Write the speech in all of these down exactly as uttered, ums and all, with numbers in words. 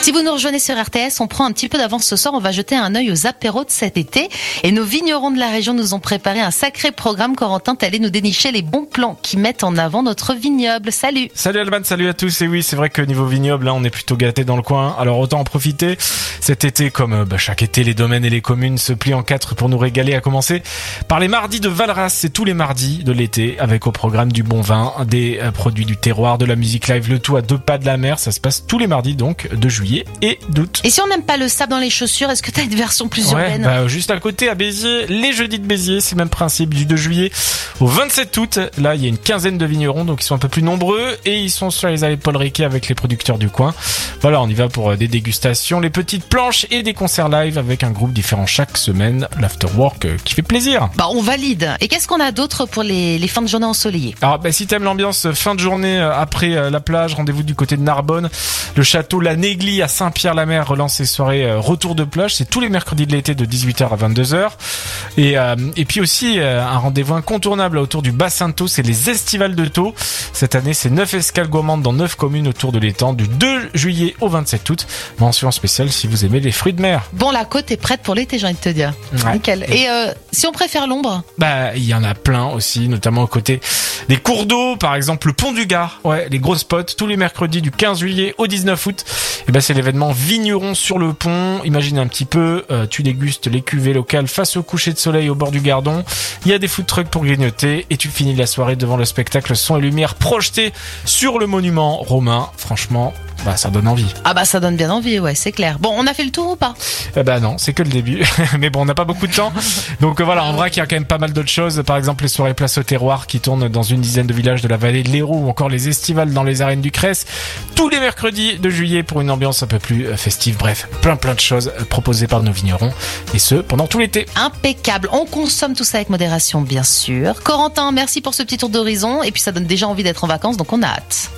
Si vous nous rejoignez sur R T S, on prend un petit peu d'avance ce soir. On va jeter un œil aux apéros de cet été. Et nos vignerons de la région nous ont préparé un sacré programme. Corentin, t'es allé nous dénicher les bons plans qui mettent en avant notre vignoble. Salut. Salut Alban, salut à tous. Et oui, c'est vrai que niveau vignoble, là, on est plutôt gâtés dans le coin. Alors autant en profiter. Cet été, comme bah, chaque été, les domaines et les communes se plient en quatre pour nous régaler. À commencer par les mardis de Valras. C'est tous les mardis de l'été, avec au programme du bon vin, des euh, produits du terroir, de la musique live, le tout à deux pas de la mer. Ça se passe tous les mardis donc de juillet et d'août. Et si on n'aime pas le sable dans les chaussures, est-ce que t'as une version plus ouais, urbaine? bah, juste à côté à Béziers, les jeudis de Béziers, c'est le même principe, du deux juillet au vingt-sept août. Là, il y a une quinzaine de vignerons, donc ils sont un peu plus nombreux et ils sont sur les allées Paul Riquet avec les producteurs du coin. Voilà, on y va pour des dégustations, les petites planches et des concerts live avec un groupe différent chaque semaine. L'afterwork euh, qui fait plaisir. Bah, on valide. Et qu'est-ce qu'on a d'autre pour les, les fins de journée ensoleillées? Alors, bah, si t'aimes l'ambiance fin de journée euh, après euh, la plage, rendez-vous du côté de Narbonne. Le château La Néglie à Saint-Pierre-la-Mer relance ses soirées euh, retour de plage. C'est tous les mercredis de l'été de dix-huit heures à vingt-deux heures. Et, euh, et puis aussi euh, un rendez-vous incontournable autour du bassin de Thau, c'est les Estivales de Thau. Cette année, c'est neuf escales gourmandes dans neuf communes autour de l'étang du deux juillet au vingt-sept août. Mention spéciale si vous aimez les fruits de mer. Bon, la côte est prête pour l'été, j'ai envie de te dire. Ouais. Nickel. Et euh, si on préfère l'ombre? Bah, il y en a plein aussi, notamment aux côtés des cours d'eau, par exemple le pont du Gard. Ouais, les grosses potes, tous les mercredis du quinze juillet au dix-neuf août. Et ben, c'est l'événement Vigneron sur le pont. Imagine un petit peu, euh, tu dégustes les cuvées locales face au coucher de soleil au bord du Gardon. Il y a des food trucks pour grignoter et tu finis la soirée devant le spectacle son et lumière projeté sur le monument romain. Franchement, bah, ça donne envie. Ah bah ça donne bien envie, ouais, c'est clair. Bon, on a fait le tour ou pas? Eh ben non, c'est que le début. Mais bon, on n'a pas beaucoup de temps. Donc euh, voilà, en vrai qu'il y a quand même pas mal d'autres choses. Par exemple, les soirées Place au Terroir qui tournent dans une dizaine de villages de la vallée de l'Hérault ou encore les estivales dans les arènes du Cress. Tous les mercredis de juillet pour une ambiance un peu plus festive. Bref, plein plein de choses proposées par nos vignerons. Et ce, pendant tout l'été. Impeccable. On consomme tout ça avec modération, bien sûr. Corentin, merci pour ce petit tour d'horizon. Et puis ça donne déjà envie d'être en vacances, donc on a hâte.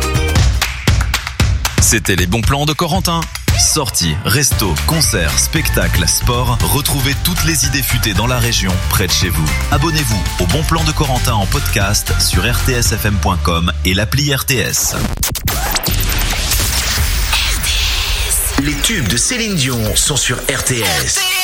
C'était les bons plans de Corentin. Sorties, restos, concerts, spectacles, sport. Retrouvez toutes les idées futées dans la région, près de chez vous. Abonnez-vous au Bon Plan de Corentin en podcast sur r t s f m point com et l'appli R T S. Les tubes de Céline Dion sont sur R T S.